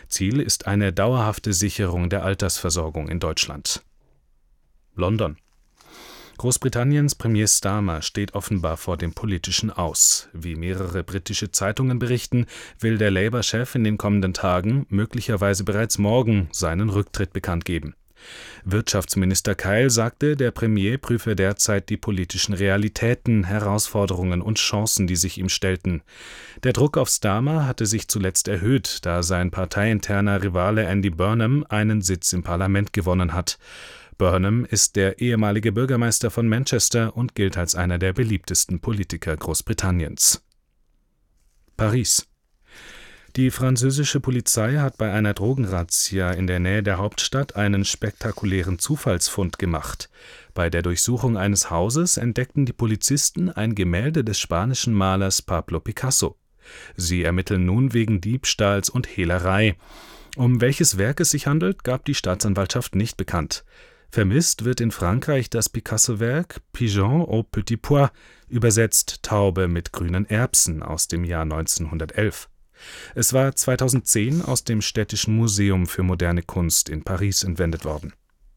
Ziel ist eine dauerhafte Sicherung der Altersversorgung in Deutschland. London. Großbritanniens Premier Starmer steht offenbar vor dem politischen Aus. Wie mehrere britische Zeitungen berichten, will der Labour-Chef in den kommenden Tagen, möglicherweise bereits morgen, seinen Rücktritt bekannt geben. Wirtschaftsminister Keil sagte, der Premier prüfe derzeit die politischen Realitäten, Herausforderungen und Chancen, die sich ihm stellten. Der Druck auf Starmer hatte sich zuletzt erhöht, da sein parteiinterner Rivale Andy Burnham einen Sitz im Parlament gewonnen hat. Burnham ist der ehemalige Bürgermeister von Manchester und gilt als einer der beliebtesten Politiker Großbritanniens. Paris. Die französische Polizei hat bei einer Drogenrazzia in der Nähe der Hauptstadt einen spektakulären Zufallsfund gemacht. Bei der Durchsuchung eines Hauses entdeckten die Polizisten ein Gemälde des spanischen Malers Pablo Picasso. Sie ermitteln nun wegen Diebstahls und Hehlerei. Um welches Werk es sich handelt, gab die Staatsanwaltschaft nicht bekannt. Vermisst wird in Frankreich das Picasso-Werk Pigeon au petit pois, übersetzt Taube mit grünen Erbsen, aus dem Jahr 1911. Es war 2010 aus dem Städtischen Museum für moderne Kunst in Paris entwendet worden.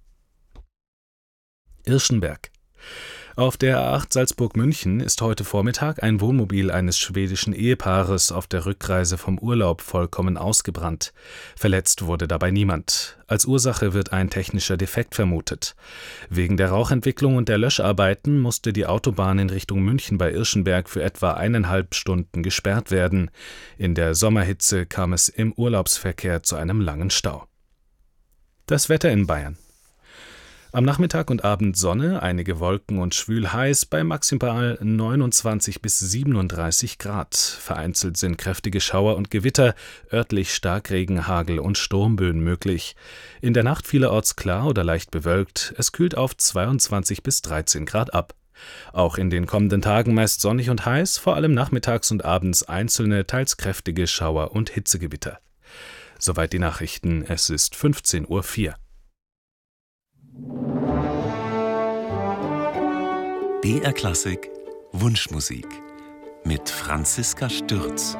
Irschenberg. Auf der A8 Salzburg-München ist heute Vormittag ein Wohnmobil eines schwedischen Ehepaares auf der Rückreise vom Urlaub vollkommen ausgebrannt. Verletzt wurde dabei niemand. Als Ursache wird ein technischer Defekt vermutet. Wegen der Rauchentwicklung und der Löscharbeiten musste die Autobahn in Richtung München bei Irschenberg für etwa 1,5 Stunden gesperrt werden. In der Sommerhitze kam es im Urlaubsverkehr zu einem langen Stau. Das Wetter in Bayern. Am Nachmittag und Abend Sonne, einige Wolken und schwül heiß bei maximal 29 bis 37 Grad. Vereinzelt sind kräftige Schauer und Gewitter, örtlich Starkregen, Hagel und Sturmböen möglich. In der Nacht vielerorts klar oder leicht bewölkt, es kühlt auf 22 bis 13 Grad ab. Auch in den kommenden Tagen meist sonnig und heiß, vor allem nachmittags und abends einzelne, teils kräftige Schauer und Hitzegewitter. Soweit die Nachrichten, es ist 15:04 Uhr. BR Klassik Wunschmusik mit Franziska Stürz.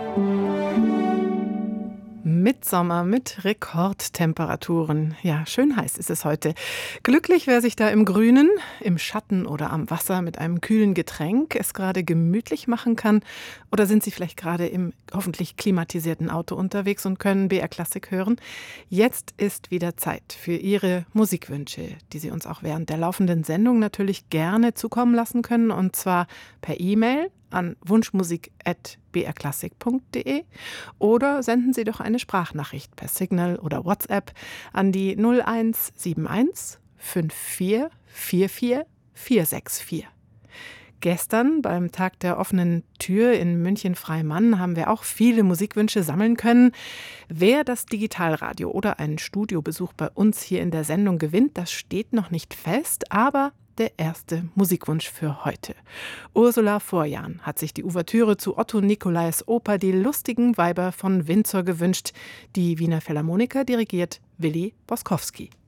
Mitsommer mit Rekordtemperaturen. Ja, schön heiß ist es heute. Glücklich, wer sich da im Grünen, im Schatten oder am Wasser mit einem kühlen Getränk es gerade gemütlich machen kann. Oder sind Sie vielleicht gerade im hoffentlich klimatisierten Auto unterwegs und können BR Klassik hören? Jetzt ist wieder Zeit für Ihre Musikwünsche, die Sie uns auch während der laufenden Sendung natürlich gerne zukommen lassen können. Und zwar per E-Mail an wunschmusik@brklassik.de oder senden Sie doch eine Sprachnachricht per Signal oder WhatsApp an die 0171 54 44 464. Gestern beim Tag der offenen Tür in München-Freimann haben wir auch viele Musikwünsche sammeln können. Wer das Digitalradio oder einen Studiobesuch bei uns hier in der Sendung gewinnt, das steht noch nicht fest, aber der erste Musikwunsch für heute. Ursula Vorjan hat sich die Ouvertüre zu Otto Nicolais Oper Die lustigen Weiber von Windsor gewünscht. Die Wiener Philharmoniker dirigiert Willi Boskowski.